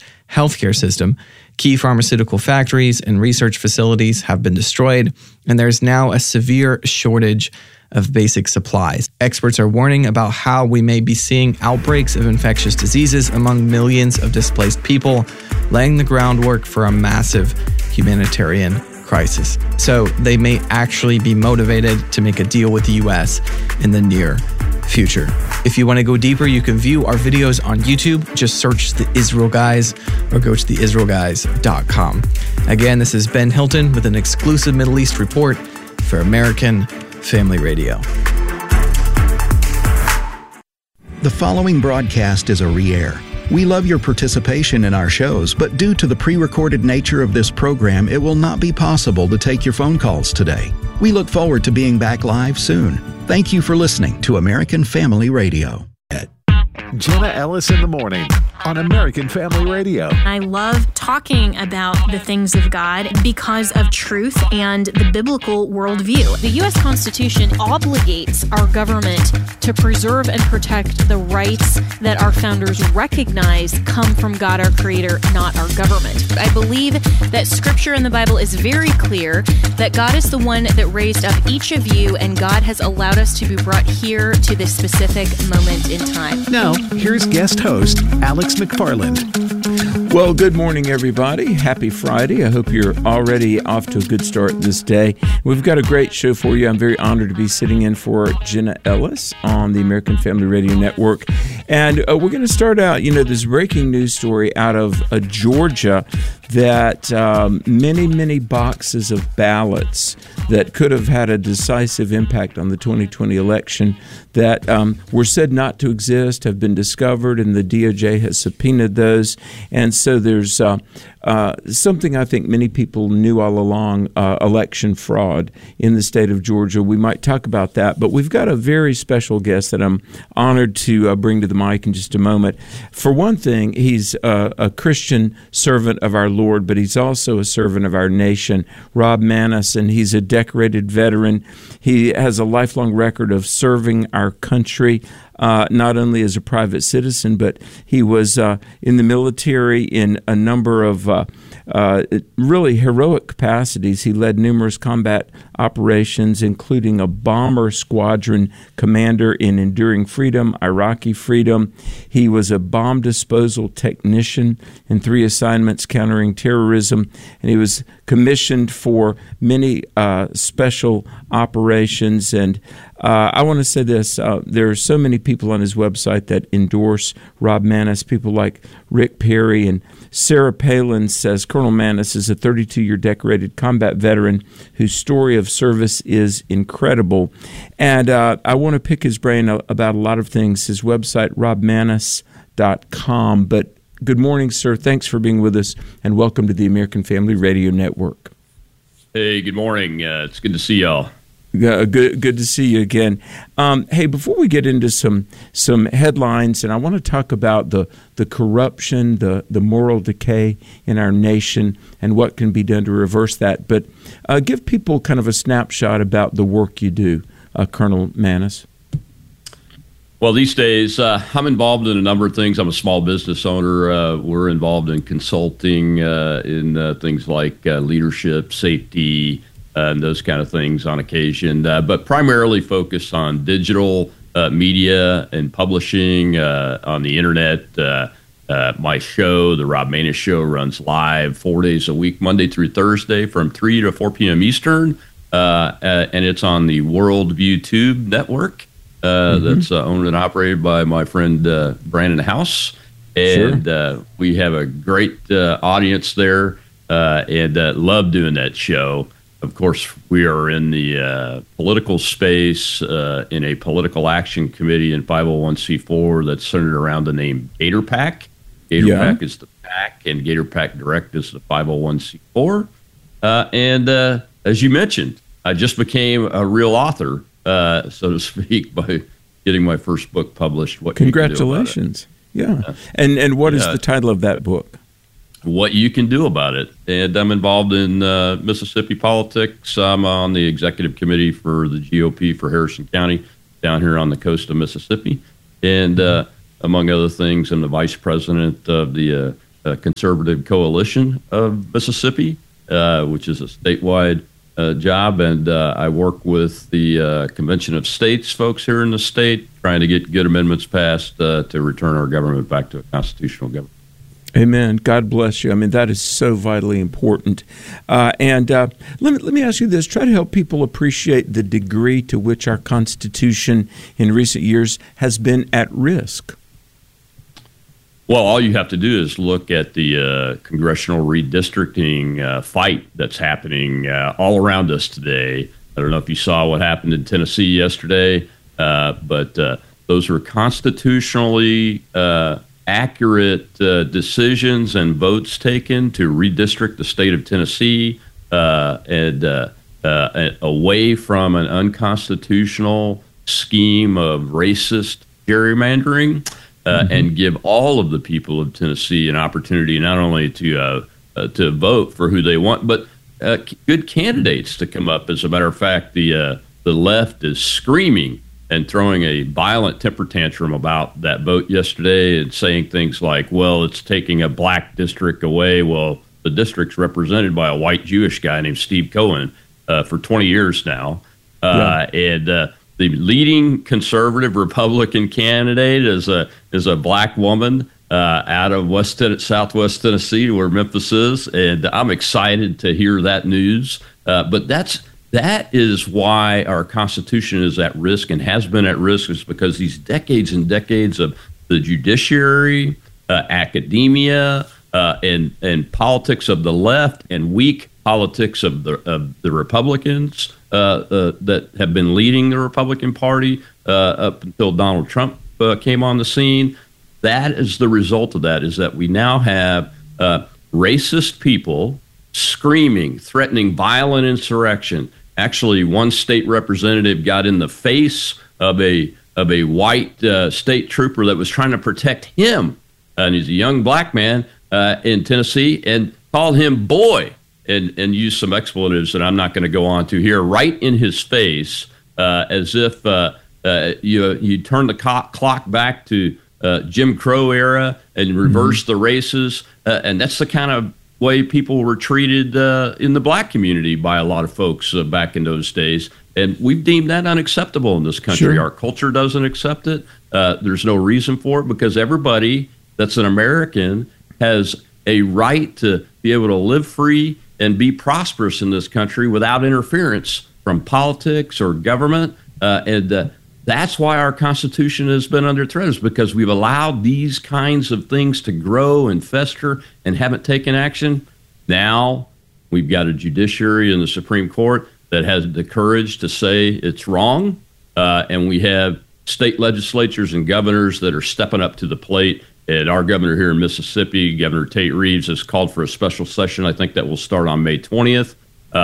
healthcare system. Key pharmaceutical factories and research facilities have been destroyed, and there's now a severe shortage of basic supplies. Experts are warning about how we may be seeing outbreaks of infectious diseases among millions of displaced people, laying the groundwork for a massive humanitarian crisis. So they may actually be motivated to make a deal with the US in the near future. If you want to go deeper, you can view our videos on YouTube. Just search The Israel Guys or go to theisraelguys.com. Again, this is Ben Hilton with an exclusive Middle East report for American Family Radio. The following broadcast is a re-air. We love your participation in our shows, but due to the pre-recorded nature of this program, it will not be possible to take your phone calls today. We look forward to being back live soon. Thank you for listening to American Family Radio. Jenna Ellis in the morning on American Family Radio. I love talking about the things of God because of truth and the biblical worldview. The U.S. Constitution obligates our government to preserve and protect the rights that our founders recognize come from God, our Creator, not our government. I believe that Scripture in the Bible is very clear that God is the one that raised up each of you, and God has allowed us to be brought here to this specific moment in time. Now, here's guest host Alex McFarland. Well, good morning, everybody. Happy Friday. I hope you're already off to a good start this day. We've got a great show for you. I'm very honored to be sitting in for Jenna Ellis on the American Family Radio Network. And we're going to start out, this breaking news story out of Georgia that many boxes of ballots that could have had a decisive impact on the 2020 election that were said not to exist have been discovered, and the DOJ has subpoenaed those. And so there's something I think many people knew all along, election fraud in the state of Georgia. We might talk about that, but we've got a very special guest that I'm honored to bring to the mic in just a moment. For one thing, he's a Christian servant of our Lord, but he's also a servant of our nation, Rob Maness, and he's a decorated veteran. He has a lifelong record of serving our country, not only as a private citizen, but he was in the military in a number of really heroic capacities. He led numerous combat operations, including a bomber squadron commander in Enduring Freedom, Iraqi Freedom. He was a bomb disposal technician in 3 assignments countering terrorism, and he was commissioned for many special operations. And I want to say this, there are so many people on his website that endorse Rob Maness, people like Rick Perry, and Sarah Palin says Colonel Maness is a 32-year decorated combat veteran whose story of service is incredible. And I want to pick his brain about a lot of things, his website, robmaness.com. But good morning, sir. Thanks for being with us, and welcome to the American Family Radio Network. Hey, good morning. It's good to see y'all. Good to see you again. Hey, before we get into some headlines, and I want to talk about the corruption, the moral decay in our nation, and what can be done to reverse that. But give people kind of a snapshot about the work you do, Colonel Maness. Well, these days, I'm involved in a number of things. I'm a small business owner. We're involved in consulting in things like leadership, safety, and those kind of things on occasion, but primarily focused on digital media and publishing on the internet. My show, The Rob Maness Show, runs live 4 days a week, Monday through Thursday from 3 to 4 p.m. Eastern, and it's on the Worldview Tube network that's owned and operated by my friend Brandon House. And we have a great audience there and love doing that show. Of course, we are in the political space in a political action committee in 501c4 that's centered around the name Gator PAC. Gator PAC is the PAC, and Gator PAC Direct is the 501c4. And as you mentioned, I just became a real author, so to speak, by getting my first book published. Congratulations. Yeah. And what is the title of that book? What You Can Do About It. And I'm involved in Mississippi politics. I'm on the executive committee for the GOP for Harrison County down here on the coast of Mississippi. And among other things, I'm the vice president of the Conservative Coalition of Mississippi, which is a statewide job, and I work with the Convention of States folks here in the state, trying to get good amendments passed to return our government back to a constitutional government. Amen. God bless you. I mean, that is so vitally important. Let me ask you this. Try to help people appreciate the degree to which our Constitution in recent years has been at risk. Well, all you have to do is look at the congressional redistricting fight that's happening all around us today. I don't know if you saw what happened in Tennessee yesterday, but those are constitutionally accurate decisions and votes taken to redistrict the state of Tennessee and away from an unconstitutional scheme of racist gerrymandering, and give all of the people of Tennessee an opportunity not only to vote for who they want, but good candidates to come up. As a matter of fact, the left is screaming and throwing a violent temper tantrum about that vote yesterday and saying things like, well, it's taking a black district away. Well, the district's represented by a white Jewish guy named Steve Cohen for 20 years now. And the leading conservative Republican candidate is a black woman out of Southwest Tennessee, where Memphis is. And I'm excited to hear that news. But that is why our Constitution is at risk and has been at risk, is because these decades and decades of the judiciary, academia, and politics of the left, and weak politics of the Republicans that have been leading the Republican Party up until Donald Trump came on the scene. That is the result of that, is that we now have racist people screaming, threatening violent insurrection. Actually, one state representative got in the face of a white state trooper that was trying to protect him, and he's a young black man in Tennessee, and called him boy, and used some expletives that I'm not going to go on to here, right in his face, as if you turn the clock back to Jim Crow era and reverse the races, and that's the kind of way people were treated in the black community by a lot of folks back in those days. And we've deemed that unacceptable in this country. Sure. Our culture doesn't accept it. There's no reason for it, because everybody that's an American has a right to be able to live free and be prosperous in this country without interference from politics or government. And that's why our Constitution has been under threat, is because we've allowed these kinds of things to grow and fester and haven't taken action. Now we've got a judiciary in the Supreme Court that has the courage to say it's wrong. And we have state legislatures and governors that are stepping up to the plate. And our governor here in Mississippi, Governor Tate Reeves, has called for a special session. I think that will start on May 20th.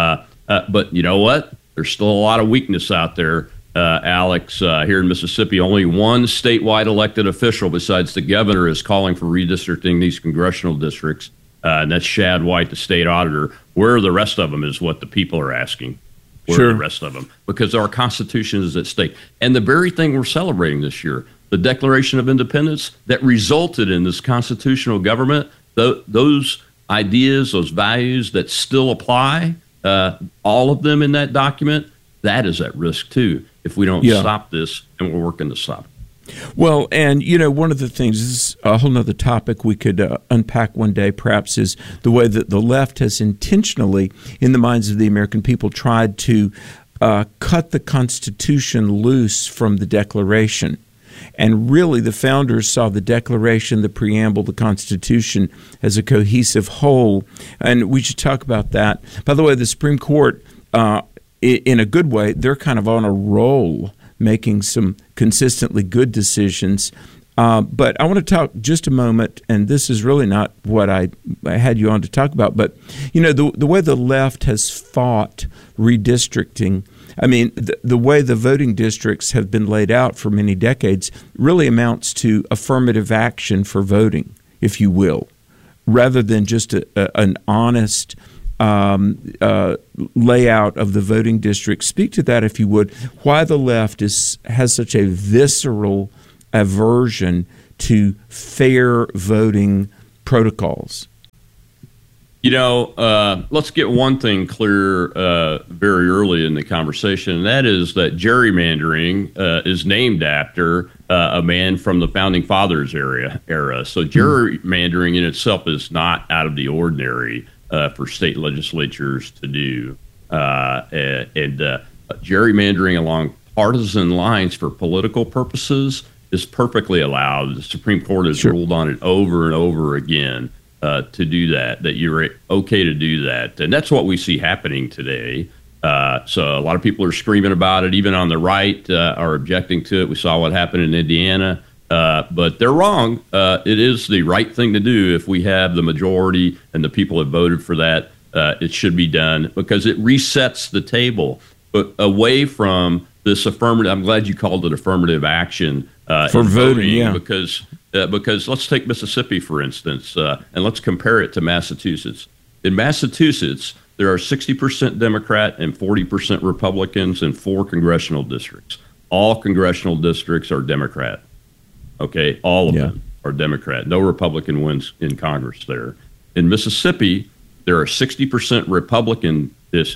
But you know what? There's still a lot of weakness out there. Alex, here in Mississippi, only one statewide elected official besides the governor is calling for redistricting these congressional districts, and that's Shad White, the state auditor. Where are the rest of them is what the people are asking. Where are the rest of them? Because our Constitution is at stake. And the very thing we're celebrating this year, the Declaration of Independence that resulted in this constitutional government, those ideas, those values that still apply, all of them in that document, that is at risk too, if we don't stop this, and we're working to stop it. Well, and, one of the things, this is a whole other topic we could unpack one day, perhaps, is the way that the left has intentionally, in the minds of the American people, tried to cut the Constitution loose from the Declaration. And really, the founders saw the Declaration, the preamble, the Constitution as a cohesive whole. And we should talk about that. By the way, the Supreme Court, in a good way, they're kind of on a roll, making some consistently good decisions. But I want to talk just a moment, and this is really not what I had you on to talk about, but, the way the left has fought redistricting, I mean, the way the voting districts have been laid out for many decades really amounts to affirmative action for voting, if you will, rather than just an honest layout of the voting district. Speak to that, if you would, why the left has such a visceral aversion to fair voting protocols? Let's get one thing clear very early in the conversation, and that is that gerrymandering is named after a man from the Founding Fathers era. So gerrymandering in itself is not out of the ordinary for state legislatures to do. Gerrymandering along partisan lines for political purposes is perfectly allowed. The Supreme Court has ruled on it over and over again. To do that you're okay to do that. And that's what we see happening today. So a lot of people are screaming about it, even on the right are objecting to it. We saw what happened in Indiana, but they're wrong. It is the right thing to do if we have the majority and the people have voted for that. It should be done because it resets the table, but away from this affirmative. I'm glad you called it affirmative action for voting, yeah. Because let's take Mississippi, for instance, and let's compare it to Massachusetts. In Massachusetts, there are 60% Democrat and 40% Republicans in 4 congressional districts. All congressional districts are Democrat. Okay, all of them are Democrat. No Republican wins in Congress there. In Mississippi, there are 60% Republicans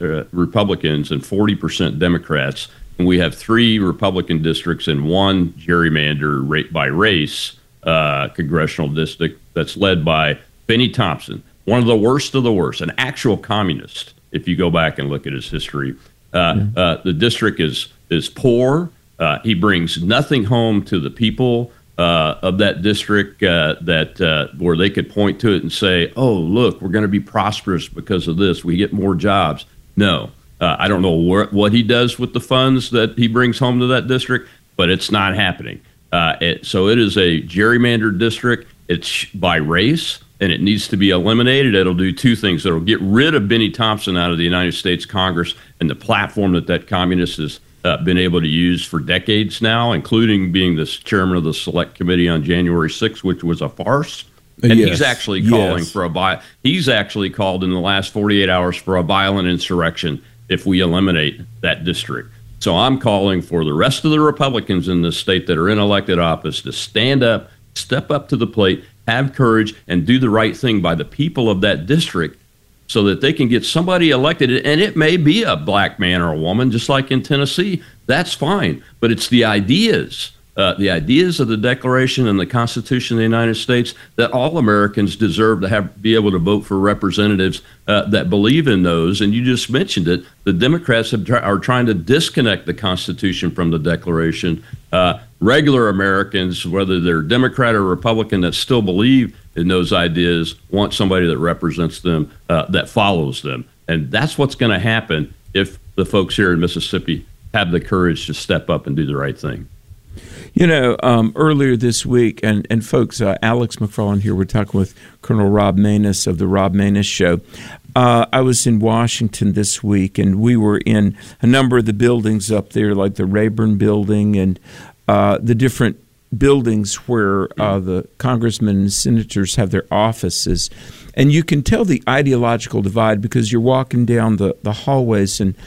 and 40% Democrats, and we have 3 Republican districts and 1 gerrymander by race congressional district that's led by Benny Thompson, one of the worst, an actual communist. If you go back and look at his history, the district is poor. He brings nothing home to the people of that district where they could point to it and say, "Oh, look, we're going to be prosperous because of this. We get more jobs." No, I don't know what he does with the funds that he brings home to that district, but it's not happening. So it is a gerrymandered district. It's by race, and it needs to be eliminated. It'll do 2 things. It'll get rid of Benny Thompson out of the United States Congress and the platform that communist has been able to use for decades now, including being the chairman of the Select Committee on January 6th, which was a farce. And he's actually calling for he's actually called in the last 48 hours for a violent insurrection if we eliminate that district. So I'm calling for the rest of the Republicans in this state that are in elected office to stand up, step up to the plate, have courage, and do the right thing by the people of that district so that they can get somebody elected. And it may be a black man or a woman, just like in Tennessee. That's fine. But it's the ideas of the Declaration and the Constitution of the United States that all Americans deserve to be able to vote for representatives that believe in those. And you just mentioned it. The Democrats are trying to disconnect the Constitution from the Declaration. Regular Americans, whether they're Democrat or Republican, that still believe in those ideas, want somebody that represents them, that follows them. And that's what's going to happen if the folks here in Mississippi have the courage to step up and do the right thing. Earlier this week, and folks, Alex McFarland here, we're talking with Colonel Rob Maness of the Rob Maness Show. I was in Washington this week, and we were in a number of the buildings up there, like the Rayburn Building and the different buildings where the congressmen and senators have their offices. And you can tell the ideological divide because you're walking down the hallways and,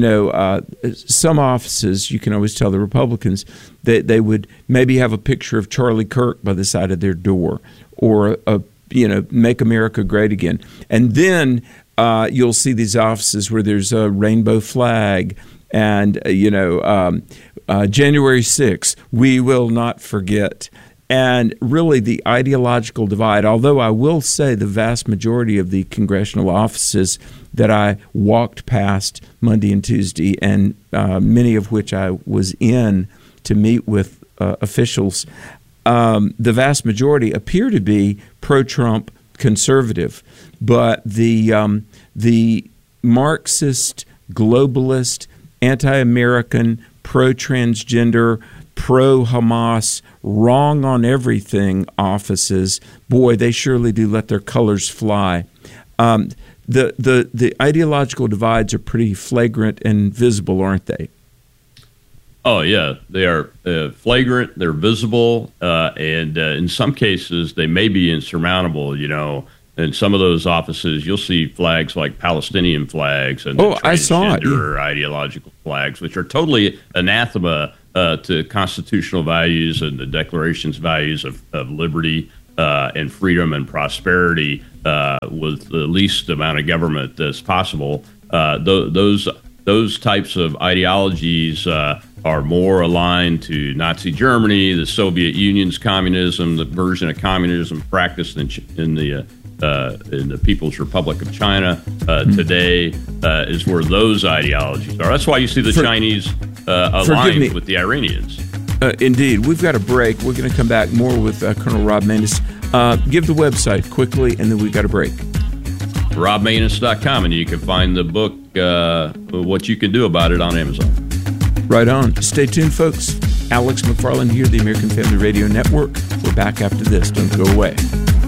some offices, you can always tell the Republicans that they would maybe have a picture of Charlie Kirk by the side of their door or, Make America Great Again. And then you'll see these offices where there's a rainbow flag and, January 6th, we will not forget. And really the ideological divide, although I will say the vast majority of the congressional offices that I walked past Monday and Tuesday, and many of which I was in to meet with officials, the vast majority appear to be pro-Trump conservative. But the Marxist, globalist, anti-American, pro-transgender, pro-Hamas, wrong on everything offices, boy, they surely do let their colors fly. The ideological divides are pretty flagrant and visible, aren't they? Oh, yeah. They are flagrant, they're visible, and in some cases they may be insurmountable, In some of those offices, you'll see flags like Palestinian flags and I saw it. Ideological flags, which are totally anathema to constitutional values and the Declaration's values of liberty and freedom and prosperity with the least amount of government as possible. Those types of ideologies are more aligned to Nazi Germany, the Soviet Union's communism, the version of communism practiced in the People's Republic of China today is where those ideologies are. That's why you see the Chinese aligned with the Iranians. Indeed. We've got a break. We're going to come back more with Colonel Rob Maness. Give the website quickly, and then we've got a break. RobManess.com, and you can find the book, What You Can Do About It, on Amazon. Right on. Stay tuned, folks. Alex McFarland here, the American Family Radio Network. We're back after this. Don't go away.